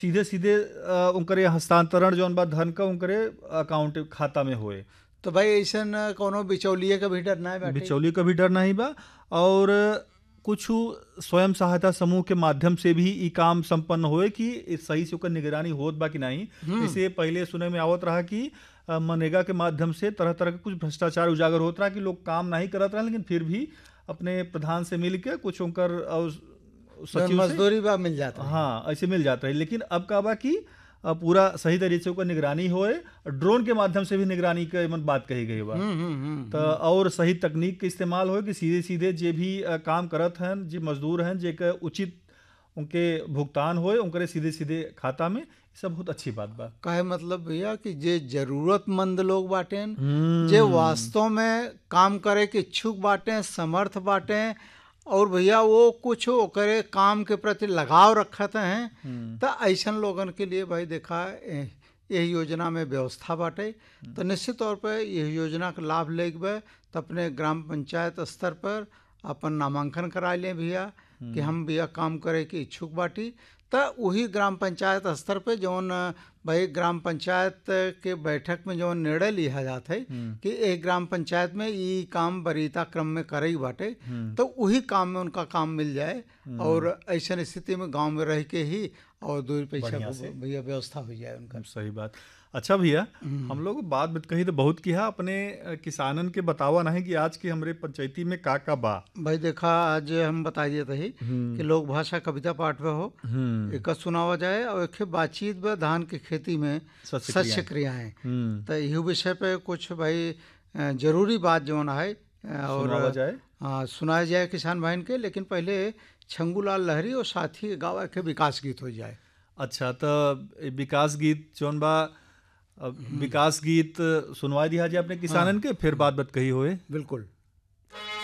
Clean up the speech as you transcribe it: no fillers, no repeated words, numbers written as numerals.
सीधे सीधे उनकरे हस्तांतरण जौन बा धन का उनकरे अकाउंट खाता में होए। तो भाई ऐसन कोनो बिचौलिए का भी डर ना बाटे। बिचौली का भी डर नहीं बा। और कुछ स्वयं सहायता समूह के माध्यम से भी ई काम संपन्न होए कि सही से ओकर निगरानी होत बा कि नहीं। जैसे पहले सुने में आवत रहा कि मनरेगा के माध्यम से तरह तरह के कुछ भ्रष्टाचार उजागर होत रहा कि लोग काम नहीं करत रहा, लेकिन फिर भी अपने प्रधान से मिल के कुछ उनकर जौन सचिव से मजदूरी बा मिल जाता है। हाँ ऐसे मिल जाता है। लेकिन अब का बा कि पूरा सही तरीके से ओकर निगरानी होए, ड्रोन के माध्यम से भी निगरानी के मन बात कही गई बा। तो और सही तकनीक के इस्तेमाल हो कि सीधे सीधे जे भी काम करत हैं, जे मजदूर हैं, जे के उचित उनके भुगतान होए उनके सीधे सीधे खाता में, सब बहुत अच्छी बात बा। काहे मतलब भैया कि जे जरूरतमंद लोग बाटे, जे वास्तव में काम करे के इच्छुक बाटे, समर्थ बाटे, और भैया वो कुछ ओकरे काम के प्रति लगाव रखत हैं, तो ऐसन लोगन के लिए भाई देखा यह योजना में व्यवस्था बाटे। तो निश्चित तौर पर यह योजना का लाभ लेके तो अपने ग्राम पंचायत स्तर पर अपन नामांकन करा लें भैया कि हम भैया काम करे के इच्छुक बाटी। तो वही ग्राम पंचायत स्तर पे जौन भाई ग्राम पंचायत के बैठक में जौन निर्णय लिया जाता है कि एक ग्राम पंचायत में ये काम वरीयता क्रम में करे बाटे, तो वही काम में उनका काम मिल जाए और ऐसा स्थिति में गांव में रह के ही और 2 पैसा भैया व्यवस्था हो जाए उनका। सही बात। अच्छा भैया, हम लोग बात कही तो बहुत किया, अपने किसानन के बतावा नहीं कि आज के हमरे पंचायती में का बा। भाई देखा आज हम बता दिए थे कि लोक भाषा कविता पाठ में हो एक सुनावा जाए और एक बातचीत में धान की खेती में सस्य क्रियाएं। तो यह विषय पे कुछ भाई जरूरी बात जो है और सुनाया जाए किसान भाई के। लेकिन पहले छंगूलाल लहरी और साथी गावा के विकास गीत हो जाए। अच्छा, तो विकास गीत जौन बा विकास गीत सुनवा दिया जाए अपने किसानन के, फिर बात कही होए। बिल्कुल।